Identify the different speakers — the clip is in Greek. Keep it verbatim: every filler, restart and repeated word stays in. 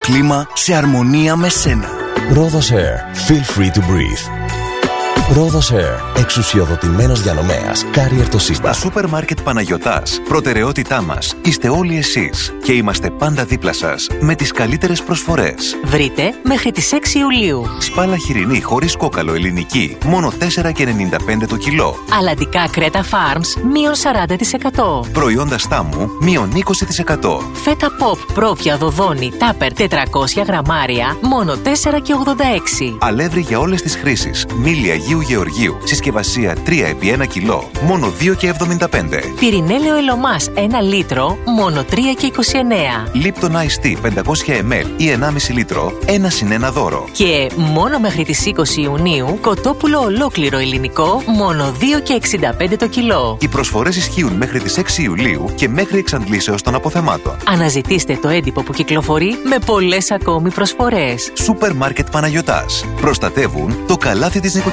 Speaker 1: κλίμα σε αρμονία με σένα.
Speaker 2: Rhodos Air. Feel free to breathe. Rhodos Air. Εξουσιοδοτημένος διανομέας. Carrier το σύστημα.
Speaker 3: Στα σούπερ μάρκετ Παναγιωτάς, προτεραιότητά μας είστε όλοι εσείς και είμαστε πάντα δίπλα σας με τις καλύτερες προσφορές.
Speaker 4: Βρείτε μέχρι τις έξι Ιουλίου.
Speaker 3: Σπάλα χοιρινή χωρίς κόκαλο ελληνική, μόνο τέσσερα και ενενήντα πέντε το κιλό.
Speaker 4: Αλλαντικά Κρέτα Farms, μείον σαράντα τοις εκατό.
Speaker 3: Προϊόντα Στάμου, μείον είκοσι τοις εκατό.
Speaker 4: Φέτα Pop, πρόβια δοδόνη, τάπερ τετρακόσια γραμμάρια, μόνο τέσσερα και ογδόντα έξι.
Speaker 3: Αλεύρι για όλες τις χρήσεις, μήλι Αγίου Γεωργίου, συσκευασία τρία επί ένα κιλό, μόνο δύο και εβδομήντα πέντε.
Speaker 4: Πυρηνέλαιο Ελωμάς ένα λίτρο, μόνο τρία και είκοσι εννέα.
Speaker 3: Lipton Ice Tea πεντακόσια μιλιλίτρα ή ενάμιση λίτρο, ένα συν ένα δώρο.
Speaker 4: Και μόνο μέχρι τις είκοσι Ιουνίου, κοτόπουλο ολόκληρο ελληνικό, μόνο δύο και εξήντα πέντε το κιλό.
Speaker 3: Οι προσφορές ισχύουν μέχρι τις έξι Ιουλίου και μέχρι εξαντλήσεως των αποθεμάτων.
Speaker 4: Αναζητήστε το έντυπο που κυκλοφορεί με πολλές ακόμη προσφορές.
Speaker 3: Σούπερ μάρκετ Παναγιωτάς. Προστατεύουν το καλάθι της νοικοκυριάς.